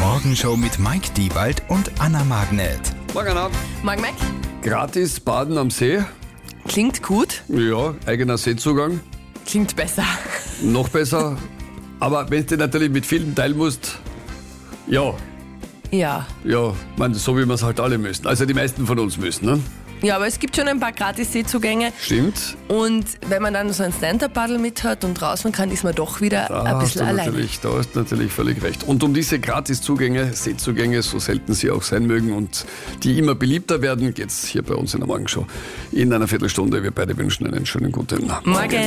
Morgenshow mit Mike Diewald und Anna Magnet. Morgen Abend. Morgen, Mike. Gratis baden am See. Klingt gut, Ja, eigener Seezugang. klingt besser. Noch besser. Aber wenn du natürlich mit vielen teilen musst, ja, Ja. man, so wie wir es halt alle müssen. Also die meisten von uns müssen, ne? Ja, aber es gibt schon ein paar Gratis-Seezugänge. Stimmt. Und wenn man dann so ein Stand-Up-Paddle mit hat und draußen kann, ist man doch wieder ein bisschen alleine. Da hast du natürlich völlig recht. Und um diese Gratiszugänge, Seezugänge, so selten sie auch sein mögen und die immer beliebter werden, geht's hier bei uns in der Morgenshow in einer Viertelstunde. Wir beide wünschen einen schönen guten Morgen.